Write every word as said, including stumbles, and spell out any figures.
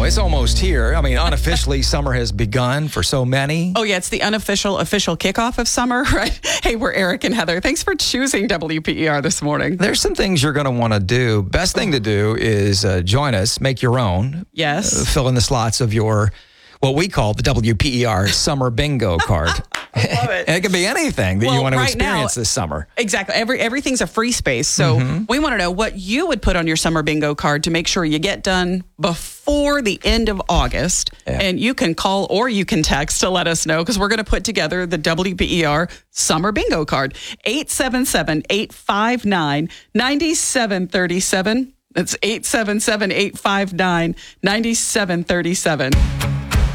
know, it's almost here. I mean, unofficially, summer has begun for so many. Oh, yeah, it's the unofficial, official kickoff of summer, right? Hey, we're Eric and Heather. Thanks for choosing W P E R this morning. There's some things you're going to want to do. Best thing to do is uh, join us, make your own. Yes. Uh, fill in the slots of your, what we call the W P E R Summer Bingo card. Love it. And it can be anything that Well, you want to right experience now, this summer. Exactly. Every Everything's a free space. So Mm-hmm. we want to know what you would put on your summer bingo card to make sure you get done before the end of August. Yeah. And you can call or you can text to let us know because we're going to put together the W P E R Summer Bingo card. eight seven seven, eight five nine, nine seven three seven. That's eight seven seven, eight five nine, nine seven three seven.